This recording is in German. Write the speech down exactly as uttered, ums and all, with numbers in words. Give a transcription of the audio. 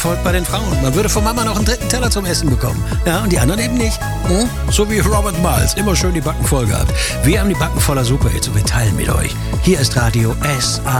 folgt bei den Frauen. Man würde von Mama noch einen dritten Teller zum Essen bekommen. Ja, und die anderen eben nicht. Hm? So wie Robert Miles. Immer schön die Backen voll gehabt. Wir haben die Backen voller Superhits und wir teilen mit euch. Hier ist Radio S A